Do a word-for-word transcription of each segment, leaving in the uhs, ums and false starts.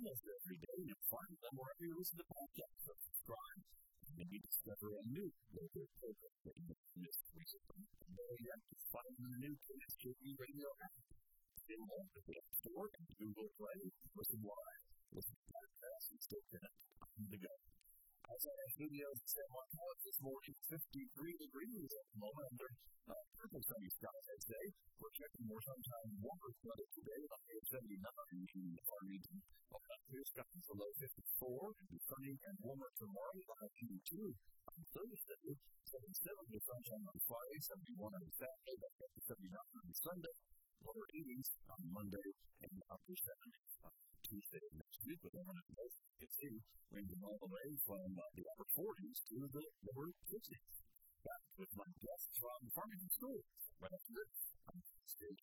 almost every day. You'll find them wherever you listen to podcasts or subscribe. Maybe discover a new local program that you missed recently. And there you have to find them in the new K S J E radio app. Stay along with the App Store and Google Play. Listen live. Listen to podcasts and stay connected on the go. Outside our studios in San Juan College this morning, fifty-three degrees at the moment under uh, perfect sunny skies, I'd say. We're checking more sunshine warmer weather today, like seventy-nine in Farmington. Uh, clear skies, a low fifty-four, and sunny and warmer tomorrow, high eighty-two on Thursday, seventy-seven with sunshine on Friday, seventy-one on Saturday, back up to seventy-nine on Sunday, lower eighties on Monday, and upper seventies on Tuesday next week, with one hundred most you can see, ranging all the way from uh, the upper forties to the lower fifties. Back with my guests from Farmington Schools. Right after this, I'm Steve.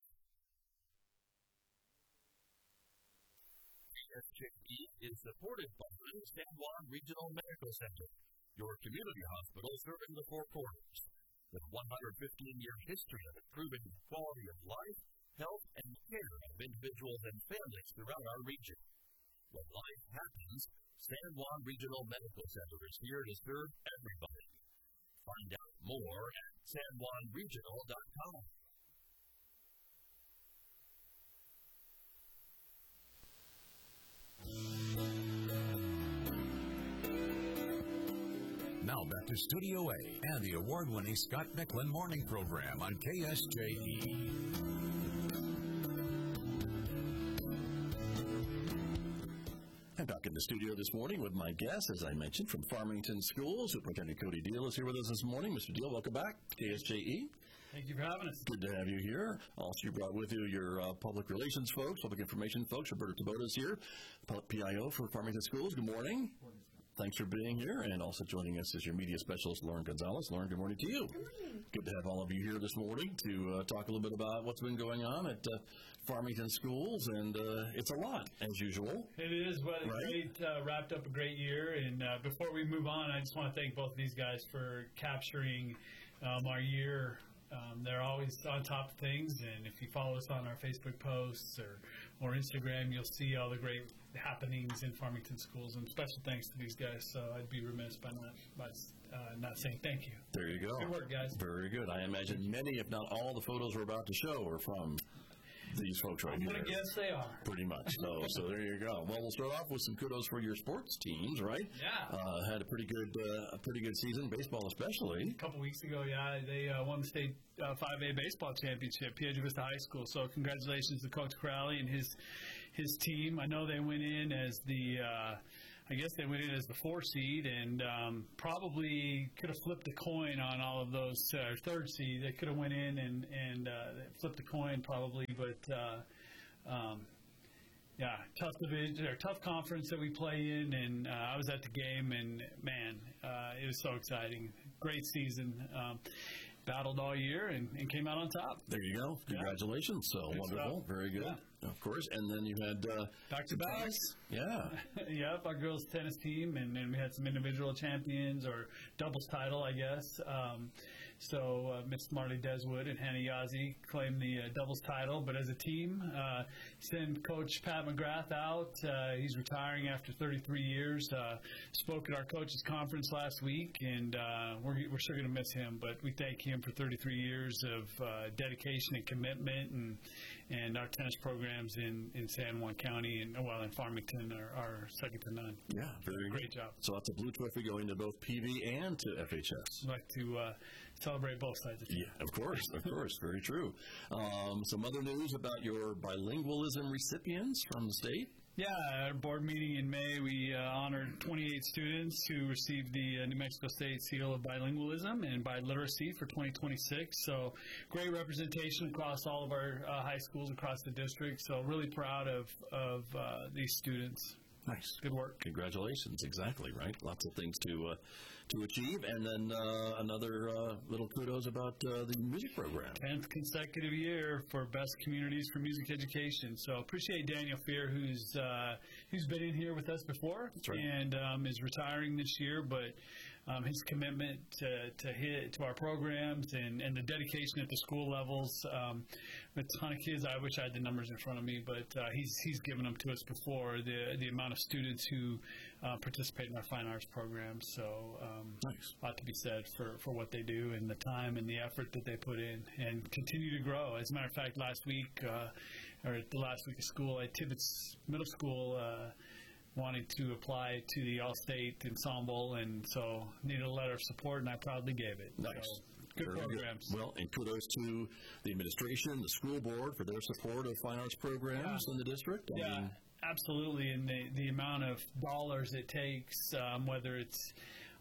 K S J E is supported by San Juan Regional Medical Center, your community hospital serving the Four Corners. With one hundred fifteen year history of improving the quality of life, health, and care of individuals and families throughout our region. When life happens, San Juan Regional Medical Center is here to serve everybody. Find out more at san juan regional dot com. Now back to Studio A and the award-winning Scott Micklin Morning Program on K S J E. I'm back in the studio this morning with my guest, as I mentioned, from Farmington Schools. Superintendent Cody Deal is here with us this morning. Mister Deal, welcome back. K S J E. Thank you for having us. Good to have you here. Also, you brought with you your uh, public relations folks, public information folks. Roberta Tabota is here, P I O for Farmington Schools. Good morning. Good morning. Thanks for being here, and also joining us is your media specialist, Lauren Gonzalez. Lauren, good morning to you. Good morning. Good to have all of you here this morning to uh, talk a little bit about what's been going on at uh, Farmington Schools, and uh, it's a lot, as usual. It is. Well, right? great, uh, wrapped up a great year, and uh, before we move on, I just want to thank both of these guys for capturing um, our year. Um, they're always on top of things, and if you follow us on our Facebook posts or, or Instagram, you'll see all the great happenings in Farmington Schools, and special thanks to these guys. So I'd be remiss by not by uh, not saying thank you. There you go. Good work, guys. Very good. I imagine many, if not all, the photos we're about to show are from these folks right I'm here. going to guess they are. Pretty much. So, so there you go. Well, we'll start off with some kudos for your sports teams, right? Yeah. Uh, had a pretty good, uh, a pretty good season, baseball especially. A couple weeks ago, yeah, they uh, won the state uh, five A baseball championship, Piedra Vista High School. So congratulations to Coach Crowley and his his team. I know they went in as the, uh, I guess they went in as the four seed, and um, probably could have flipped a coin on all of those. Uh, third seed, they could have went in and and uh, flipped a coin probably, but. Uh, um, Yeah, tough division or tough conference that we play in, and uh, I was at the game, and man, uh, it was so exciting. Great season, um, battled all year, and, and came out on top. There you go. Congratulations. Yeah. So good wonderful. stuff. Very good. Yeah. Of course. And then you had uh, back to backs. Yeah. Yep, our girls tennis team, and then we had some individual champions or doubles title, I guess. Um, So uh, Miss Marley Deswood and Hannah Yazzie claimed the uh, doubles title. But as a team, uh, send Coach Pat McGrath out. Uh, he's retiring after thirty-three years. Uh, spoke at our coaches conference last week, and uh, we're, we're sure going to miss him. But we thank him for thirty-three years of uh, dedication and commitment, and and our tennis programs in, in San Juan County and well in Farmington are, are second to none. Yeah, very great good. job. So that's a blue trophy going to both P V and to F H S. I'd like to uh, celebrate both sides of it. Yeah, of course, of course, very true. Um, some other news about your bilingualism recipients from the state. Yeah, at our board meeting in May, we uh, honored twenty-eight students who received the uh, New Mexico State Seal of Bilingualism and Biliteracy for twenty twenty-six. So great representation across all of our uh, high schools across the district. So really proud of, of uh, these students. Nice. Good work. Congratulations. Exactly, right? Lots of things to uh, to achieve. And then uh, another uh, little kudos about uh, the music program. tenth consecutive year for Best Communities for Music Education. So appreciate Daniel Fear, who's uh, who's been in here with us before. That's right. And um, is retiring this year. But um, his commitment to, to hit to our programs and, and the dedication at the school levels. Um, a ton of kids. I wish I had the numbers in front of me, but uh, he's he's given them to us before. The the amount of students who uh, participate in our fine arts programs. So um, nice. A lot to be said for, for what they do and the time and the effort that they put in and continue to grow. As a matter of fact, last week uh, or the last week of school at Tibbetts Middle School. Uh, wanted to apply to the All-State Ensemble, and so needed a letter of support, and I proudly gave it. Nice. So, good Very programs. Good. Well, and kudos to the administration, the school board for their support of fine arts programs Yeah. in the district. I Yeah, mean, absolutely, and the, the amount of dollars it takes, um, whether it's,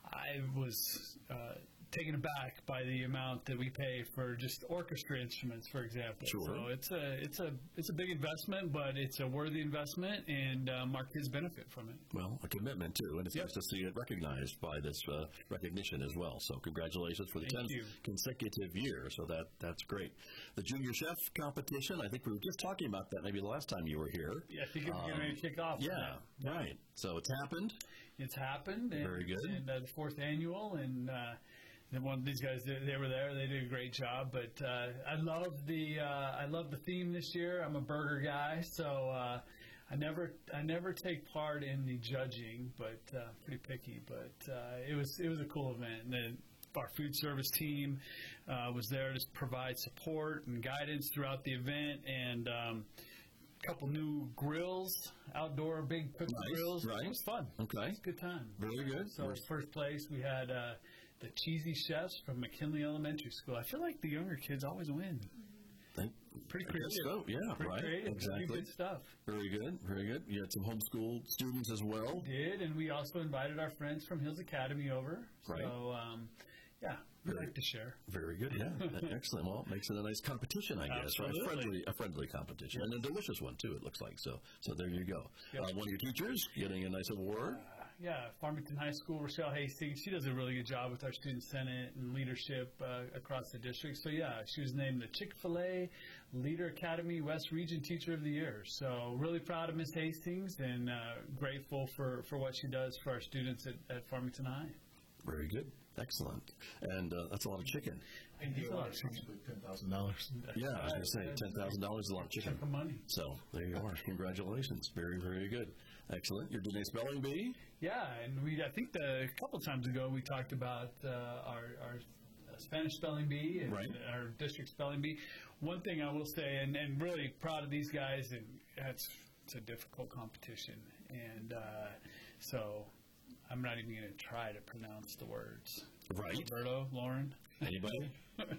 I was uh, taken aback by the amount that we pay for just orchestra instruments, for example. Sure. So it's a it's a it's a big investment, but it's a worthy investment, and um, our kids benefit from it. well, a commitment too, and it's Yep. nice to see it recognized by this uh, recognition as well. So congratulations for the Thank tenth you. consecutive year. So that that's great. The junior chef competition. I think we were just talking about that maybe the last time you were here. Yeah, I think it's getting ready to kick off. Yeah, right. So it's happened. It's happened. And, Very good. And uh, the fourth annual, and uh, then one of these guys, they, they were there. They did a great job. But uh, I love the uh, I love the theme this year. I'm a burger guy, so uh, I never I never take part in the judging, but uh, pretty picky. But uh, it was it was a cool event. And then our food service team uh, was there to provide support and guidance throughout the event, and um, a couple new grills, outdoor big cooking Nice, grills. right. It was fun. Okay. It was a good time. Very good. So first place, we had uh, the cheesy chefs from McKinley Elementary School. I feel like the younger kids always win. Thank, Pretty I guess creative. so. Yeah, Pretty right. creative. Exactly. Pretty good stuff. Very good. Very good. You had some homeschool students as well. Did, and we also invited our friends from Hills Academy over. Right. So, um, yeah, we Very- like to share. Very good. Yeah. Excellent. Well, it makes it a nice competition, I guess. Right? A Absolutely. friendly, a friendly competition, and a delicious one too. It looks like so. So there you go. Yep. Uh, one of your teachers getting a nice award. Yeah, Farmington High School, Rochelle Hastings. She does a really good job with our student senate and leadership uh, across the district. So, yeah, she was named the Chick-fil-A Leader Academy West Region Teacher of the Year. So, really proud of Miss Hastings and uh, grateful for, for what she does for our students at, at Farmington High. Very good. Excellent. And uh, that's a lot of chicken. Thank you. ten thousand dollars. Yeah, I was going to say ten thousand dollars is a lot of chicken. Chunk of money. So there you are. Congratulations. Very, very good. Excellent. Your Denise Spelling Bee. Yeah, and we I think the, a couple times ago we talked about uh, our, our Spanish spelling bee and Right. our district spelling bee. One thing I will say, and, and really proud of these guys, and it's, it's a difficult competition, and uh, so I'm not even going to try to pronounce the words. Right. Roberto, Lauren. Anybody?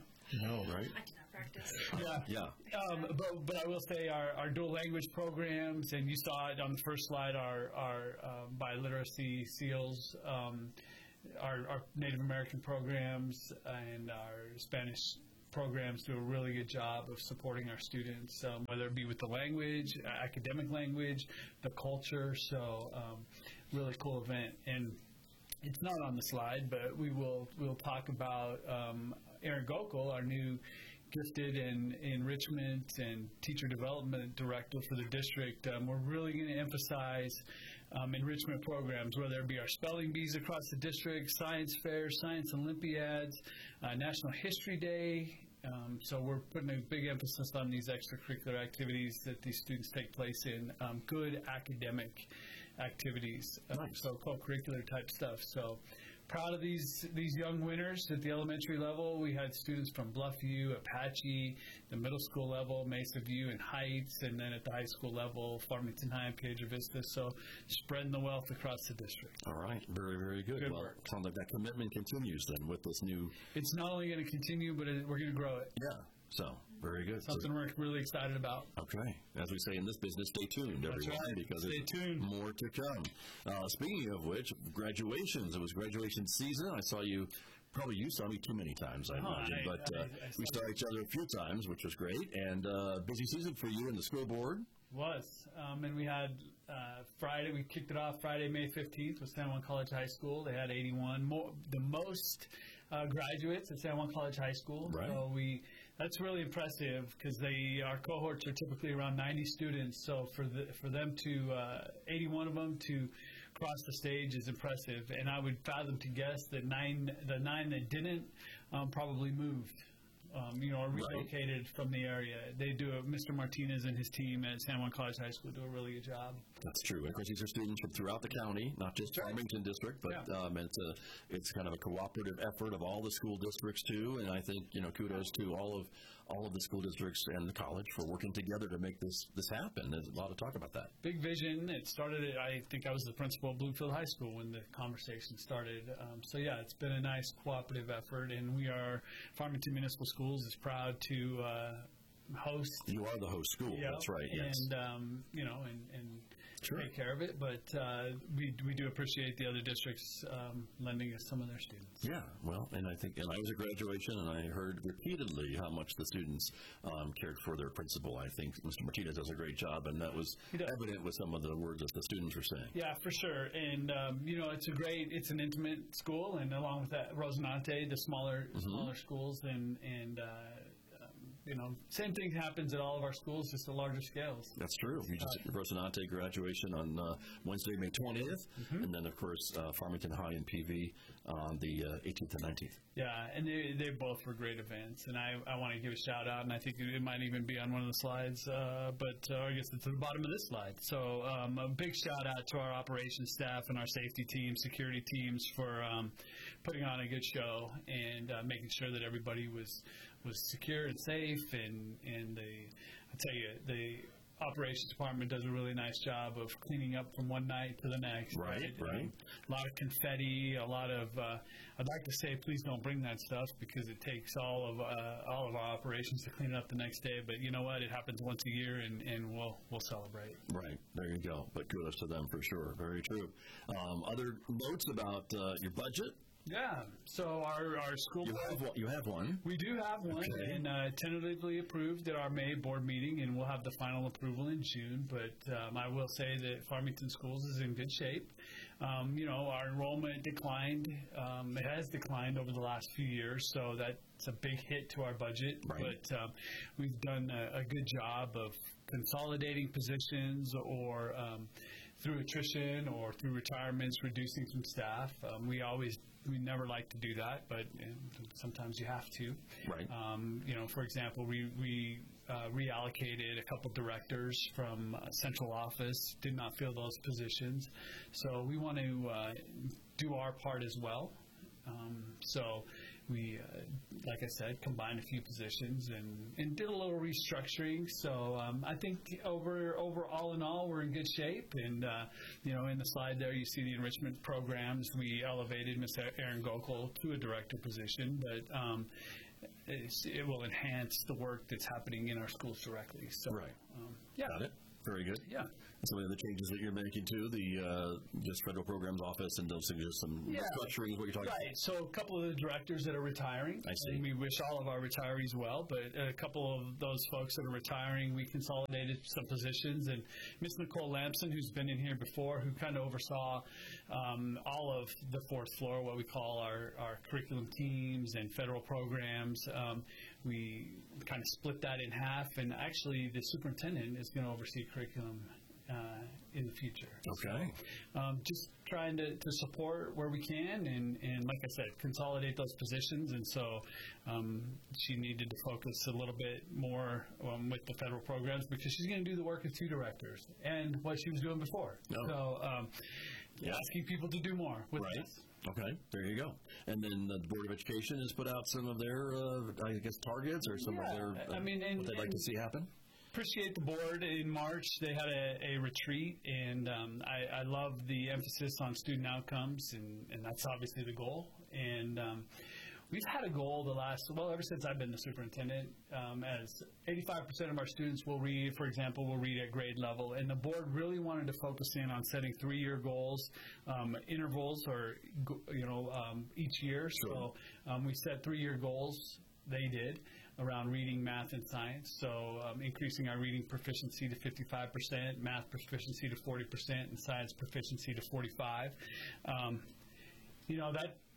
No, Right. I cannot practice. Yeah. Yeah. Um, but, but I will say our, our dual language programs, and you saw it on the first slide, our, our um, biliteracy SEALs, um, our, our Native American programs, and our Spanish programs do a really good job of supporting our students, um, whether it be with the language, academic language, the culture. So um, really cool event. And it's not on the slide, but we will we'll talk about um, Aaron Gokul, our new gifted and enrichment and teacher development director for the district. Um, we're really going to emphasize um, enrichment programs, whether it be our spelling bees across the district, science fairs, science olympiads, uh, National History Day. Um, so we're putting a big emphasis on these extracurricular activities that these students take place in, um, good academic activities, uh, Nice. so co-curricular type stuff. So proud of these these young winners at the elementary level. We had students from Bluffview, Apache, the middle school level, Mesa View and Heights, and then at the high school level, Farmington High and Piedra Vista. So spreading the wealth across the district. All right. Very, very good. Good well, work. sounds like that commitment continues then with this new. It's not only going to continue, but it, we're going to grow it. Yeah. So very good. So- Something we're really excited about. Okay. As we say in this business, stay tuned, That's everyone, right. because Stay there's tuned. more to come. Uh, speaking of which, graduations. It was graduation season. I saw you. Probably you saw me too many times, I Oh, imagine, I- but uh, I- I we saw saw each other a few times, which was great. And uh, busy season for you and the school board. Was. Um, and we had uh, Friday, we kicked it off Friday, May fifteenth with San Juan College High School. They had eighty-one, more, the most uh, graduates at San Juan College High School. Right. So we, that's really impressive because they, our cohorts are typically around ninety students. So for the, for them to, uh, eighty-one of them to across the stage is impressive, and I would fathom to guess that nine, the nine that didn't, um, probably moved. Um, you know, are relocated right. from the area. They do it. Mister Martinez and his team at San Juan College High School do a really good job. That's true. And of course, these are students from throughout the county, not just right. Farmington District, but yeah. um, it's a it's kind of a cooperative effort of all the school districts too. And I think you know, kudos to all of all of the school districts and the college for working together to make this this happen. There's a lot of talk about that. Big vision. It started. At, I think I was the principal of Bloomfield High School when the conversation started. Um, so yeah, it's been a nice cooperative effort, and we are Farmington Municipal Schools is proud to uh, host. You are the host school. Yep, that's right. Yes. And um, you know, and, and sure. take care of it. But uh, we we do appreciate the other districts um, lending us some of their students. Yeah. Well, and I think, and I was at graduation, and I heard repeatedly how much the students um, cared for their principal. I think Mister Martinez does a great job, and that was evident with some of the words that the students were saying. Yeah, for sure. And um, you know, it's a great, it's an intimate school, and along with that, Rosinante, the smaller mm-hmm. smaller schools, and and. Uh, You know, same thing happens at all of our schools, just at larger scales. That's true. You just uh, Rosinante graduation on uh, Wednesday, May twentieth, mm-hmm. and then, of course, uh, Farmington High and P V on the uh, eighteenth and nineteenth. Yeah, and they, they both were great events, and I, I want to give a shout-out, and I think it might even be on one of the slides, uh, but uh, I guess it's at the bottom of this slide. So um, a big shout-out to our operations staff and our safety teams, security teams for um, putting on a good show and uh, making sure that everybody was was secure and safe, and, and the, I tell you, the operations department does a really nice job of cleaning up from one night to the next. Right, right. right. A lot of confetti, a lot of, uh, I'd like to say please don't bring that stuff because it takes all of uh, all of our operations to clean it up the next day, but you know what, it happens once a year, and, and we'll we'll celebrate. Right, there you go, but kudos to them for sure, very true. Um, other notes about uh, your budget? Yeah. So our, our school you have one, you have one. We do have one, okay. and uh, tentatively approved at our May board meeting, and we'll have the final approval in June. But um, I will say that Farmington Schools is in good shape. Um, you know, our enrollment declined. Um, it has declined over the last few years, so that's a big hit to our budget. Right. But um, we've done a, a good job of consolidating positions or um, through attrition or through retirements, reducing some staff. Um, we always We never like to do that, but you know, sometimes you have to. Right. Um, you know, for example, we, we uh, reallocated a couple directors from uh, central office, did not fill those positions. So we want to uh, do our part as well. Um, so we, uh, like I said, combined a few positions and, and did a little restructuring. So um, I think over, over all in all, we're in good shape. And, uh, you know, in the slide there, you see the enrichment programs. We elevated Miz Erin Gokul to a director position, but um, it's, it will enhance the work that's happening in our schools directly. So, right. Um, yeah. Got it. Very good. Yeah. Some of the changes that you're making to the uh, just federal programs office, and those things, some yeah. restructuring is what you're talking right. about. So a couple of the directors that are retiring, I see. And we wish all of our retirees well, but a couple of those folks that are retiring, we consolidated some positions, and Miz Nicole Lampson, who's been in here before, who kind of oversaw um, all of the fourth floor, what we call our, our curriculum teams and federal programs, um, we kind of split that in half, and actually the superintendent is going to oversee curriculum Uh, in the future. Okay. So, um, just trying to, to support where we can, and, and like I said, consolidate those positions. And so um, she needed to focus a little bit more um, with the federal programs because she's going to do the work of two directors and what she was doing before. No. So um, yeah. asking people to do more with right. this. Okay, there you go. And then the Board of Education has put out some of their, uh, I guess, targets or some yeah. of their, uh, I mean, and, what they'd like to see happen? Appreciate the board. In March, they had a, a retreat, and um, I, I love the emphasis on student outcomes, and, and that's obviously the goal. And um, we've had a goal the last, well, ever since I've been the superintendent, um, as eighty-five percent of our students will read, for example, will read at grade level. And the board really wanted to focus in on setting three-year goals, um, intervals, or, you know, um, each year. Sure. So um, we set three-year goals. They did. Around reading, math, and science. So um, increasing our reading proficiency to fifty-five percent, math proficiency to forty percent, and science proficiency to forty-five. Um, you know, that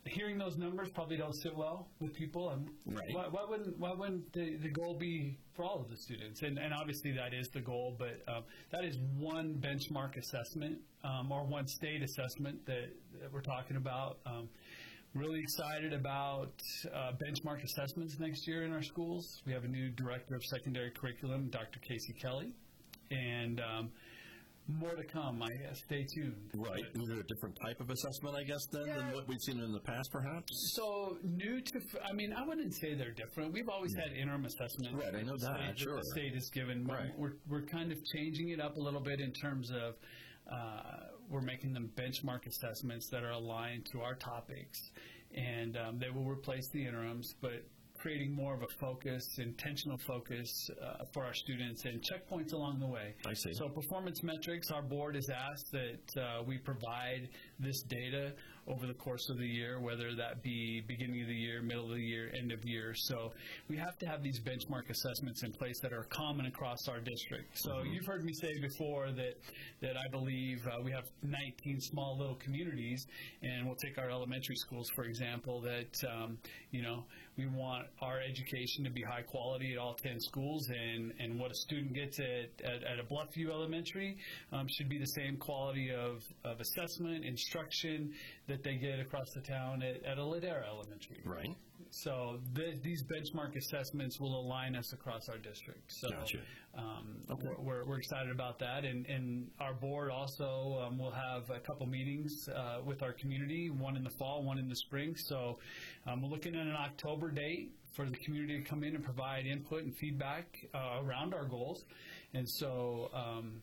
hearing those numbers probably don't sit well with people. Um, Right. Why, why wouldn't why wouldn't the, the goal be for all of the students? And, and obviously that is the goal, but um, that is one benchmark assessment um, or one state assessment that, that we're talking about. Um, really excited about uh, benchmark assessments next year in our schools. We have a new director of secondary curriculum, Doctor Casey Kelly, and um, more to come, I guess. Stay tuned. Right. Is there a different type of assessment, I guess, then, Yeah. than what we've seen in the past, perhaps? So new to, I mean, I wouldn't say they're different. We've always had interim assessments. Right, I know that, state, sure. The state has given. Right. We're, we're kind of changing it up a little bit in terms of uh, we're making them benchmark assessments that are aligned to our topics, and um, they will replace the interims, but creating more of a focus, intentional focus uh, for our students and checkpoints along the way. I see. So performance metrics, our board has asked that uh, we provide this data over the course of the year, whether that be beginning of the year, middle of the year, end of year. So we have to have these benchmark assessments in place that are common across our district. So Mm-hmm. you've heard me say before that, that I believe uh, we have nineteen small little communities, and we'll take our elementary schools, for example, that, um, you know, we want our education to be high quality at all ten schools, and, and what a student gets at, at, at a Bluffview Elementary um, should be the same quality of, of assessment, instruction that they get across the town at, at a Ladera Elementary. Right. So th- these benchmark assessments will align us across our district. So Gotcha. um, Okay. we're, we're excited about that. And, and our board also um, will have a couple meetings uh, with our community, one in the fall, one in the spring. So um, we're looking at an October date for the community to come in and provide input and feedback uh, around our goals. And so um,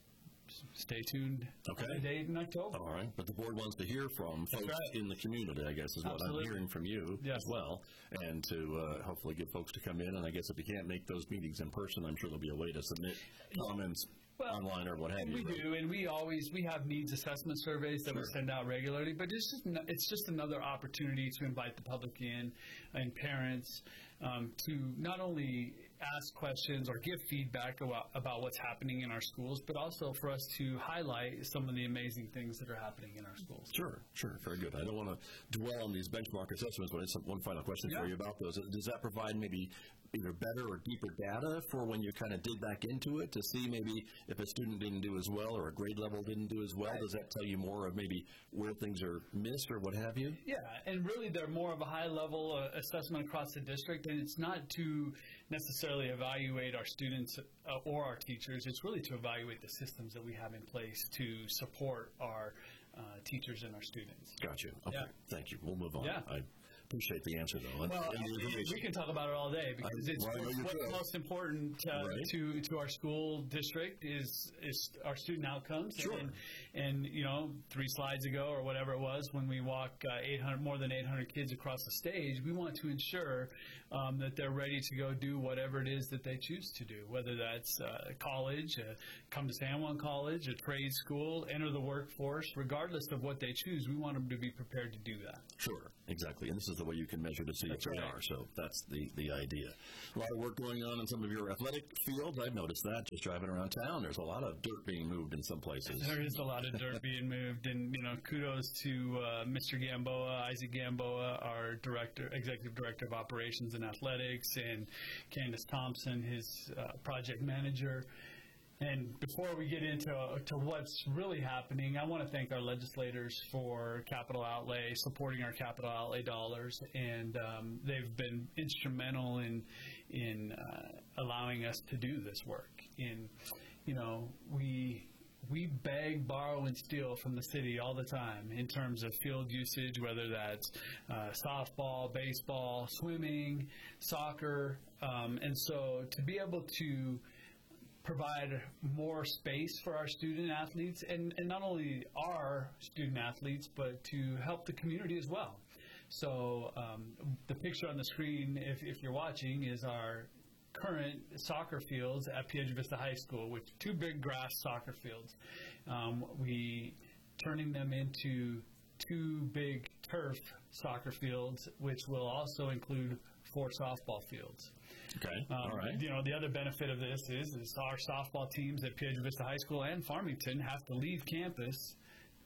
stay tuned Okay. for the date in October. All right, but the board wants to hear from folks right. in the community, I guess, is what Absolutely. I'm hearing from you Yes. as well, and to uh, hopefully get folks to come in. And I guess if you can't make those meetings in person, I'm sure there'll be a way to submit comments Well, online or what have you. We right? do, and we always we have needs assessment surveys that we Sure. send out regularly. But it's just no- it's just another opportunity to invite the public in and parents um, to not only ask questions or give feedback about, about what's happening in our schools, but also for us to highlight some of the amazing things that are happening in our schools. Sure, sure, very good. I don't want to dwell on these benchmark assessments, but it's one final question for Yeah. you about those. Does that provide maybe either better or deeper data for when you kind of dig back into it to see maybe if a student didn't do as well or a grade level didn't do as well? Does that tell you more of maybe where things are missed or what have you? Yeah, and really they're more of a high-level uh, assessment across the district, and it's not to necessarily evaluate our students uh, or our teachers. It's really to evaluate the systems that we have in place to support our uh, teachers and our students. Got you. Okay, Yeah. thank you. We'll move on. Yeah. I appreciate the answer, though. And- Well, and the we information. can talk about it all day because I- it's well, I know you what's could. most important uh, Right. to to our school district is is our student outcomes. Sure. And, and you know, three slides ago or whatever it was, when we walk uh, eight hundred more than eight hundred kids across the stage, we want to ensure um, that they're ready to go do whatever it is that they choose to do, whether that's uh, college, uh, come to San Juan College, a trade school, enter the workforce. Regardless of what they choose, we want them to be prepared to do that. Sure, exactly. And this is the way you can measure to see That's if they right. are. So that's the, the idea. A lot of work going on in some of your athletic fields. I've noticed that just driving around town. There's a lot of dirt being moved in some places. There is a lot of dirt being moved, and you know, kudos to uh, Mister Gamboa, Isaac Gamboa, our director, executive director of operations and athletics, and Candace Thompson, his uh, project manager. And before we get into uh, to what's really happening, I want to thank our legislators for capital outlay, supporting our capital outlay dollars, and um, they've been instrumental in in uh, allowing us to do this work. In you know, we we beg, borrow, and steal from the city all the time in terms of field usage, whether that's uh, softball, baseball, swimming, soccer, um, and so to be able to provide more space for our student athletes, and, and not only our student athletes, but to help the community as well. So um, the picture on the screen, if, if you're watching, is our current soccer fields at Piedra Vista High School, with two big grass soccer fields. Um, we turning them into two big turf soccer fields, which will also include four softball fields. Okay, Um, all right. You know, the other benefit of this is, is our softball teams at Piedra Vista High School and Farmington have to leave campus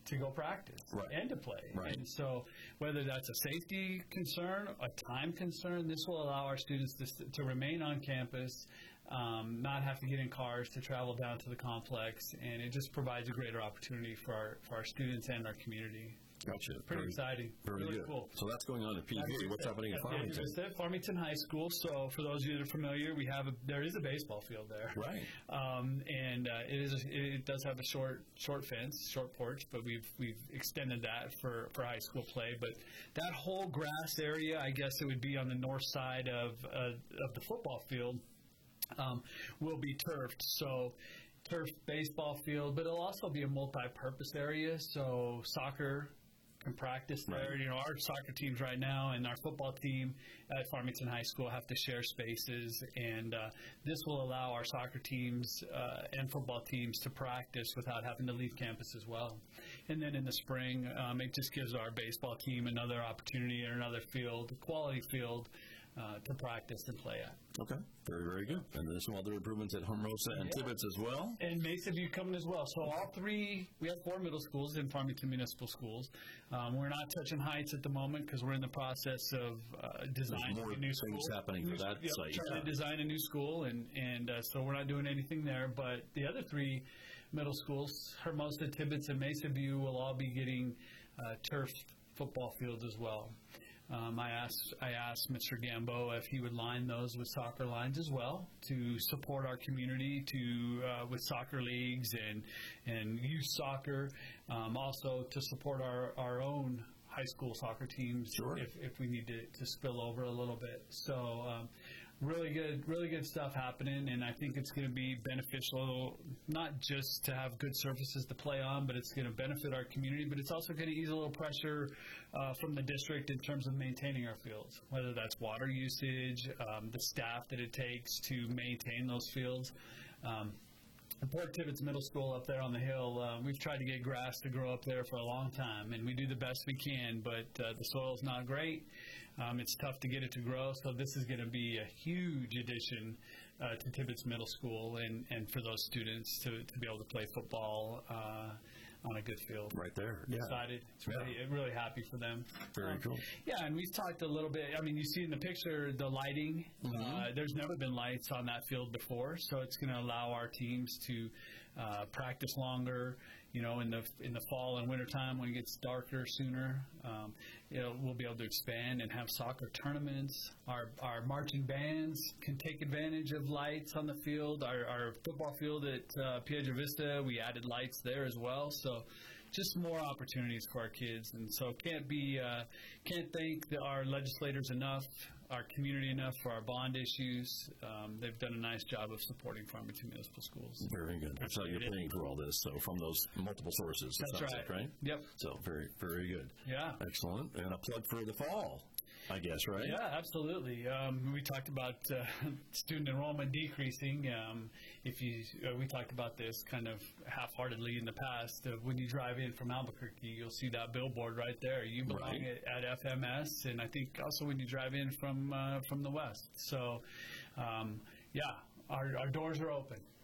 to go practice right. and to play. Right. And so whether that's a safety concern, a time concern, this will allow our students to, to remain on campus, um, not have to get in cars to travel down to the complex, and it just provides a greater opportunity for our, for our students and our community. Gotcha. Pretty very, exciting. Very really good. Cool. So that's going on at P V. What's happening at Farmington? It's at Farmington High School. So for those of you that are familiar, we have a, there is a baseball field there. Right. Um, and uh, it is a, it does have a short short fence, short porch, but we've we've extended that for, for high school play. But that whole grass area, I guess it would be on the north side of uh, of the football field, um, will be turfed. So. Turf baseball field, but it'll also be a multi-purpose area. So soccer can practice there. Right. You know, our soccer teams right now and our football team at Farmington High School have to share spaces, and uh, this will allow our soccer teams uh, and football teams to practice without having to leave campus as well. And then in the spring, um, it just gives our baseball team another opportunity or another field, quality field, Uh, to practice and play at. Okay, very, very good. And there's some other improvements at Hermosa and yeah. Tibbetts as well. And Mesa View coming as well. So all three, we have four middle schools in Farmington Municipal Schools. Um, we're not touching Heights at the moment because we're in the process of uh, designing There's more a new things school. happening new, for that yep, site. Trying yeah. to design a new school, and, and uh, so we're not doing anything there. But the other three middle schools, Hermosa, Tibbetts, and Mesa View, will all be getting uh, turf football fields as well. Um, I asked I asked Mister Gambo if he would line those with soccer lines as well to support our community to uh, with soccer leagues and and youth soccer, um, also to support our, our own high school soccer teams sure. if, if we need to, to spill over a little bit. So um, really good really good stuff happening, and I think it's going to be beneficial not just to have good surfaces to play on, but it's going to benefit our community, but it's also going to ease a little pressure uh, from the district in terms of maintaining our fields, whether that's water usage, um, the staff that it takes to maintain those fields. Um, Port Tibbetts Middle School up there on the hill, uh, we've tried to get grass to grow up there for a long time, and we do the best we can, but uh, the soil's not great. Um, it's tough to get it to grow, so this is going to be a huge addition uh, to Tibbetts Middle School and, and for those students to, to be able to play football uh, on a good field. Right there. Yeah. Excited. It's really, yeah. really happy for them. Very um, cool. Yeah, and we've talked a little bit. I mean, you see in the picture the lighting. Mm-hmm. Uh, there's never been lights on that field before, so it's going to allow our teams to uh, practice longer. You know, in the in the fall and winter time when it gets darker sooner, um, you know, we'll be able to expand and have soccer tournaments. Our our marching bands can take advantage of lights on the field. Our, our football field at uh, Piedra Vista, we added lights there as well. So just more opportunities for our kids, and so can't be uh, can't thank the, our legislators enough, our community enough for our bond issues. Um, they've done a nice job of supporting Farmington Municipal Schools. Very good. That's how you're paying for all this, so from those multiple sources. That's right. Like, right. Yep. So very, very good. Yeah. Excellent. And a plug for the fall, I guess, right? Yeah, absolutely. Um, we talked about uh, student enrollment decreasing. Um, if you, uh, we talked about this kind of half-heartedly in the past. Uh, when you drive in from Albuquerque, you'll see that billboard right there. You belong right. at, at F M S, and I think also when you drive in from uh, from the west. So, um, yeah, our, our doors are open.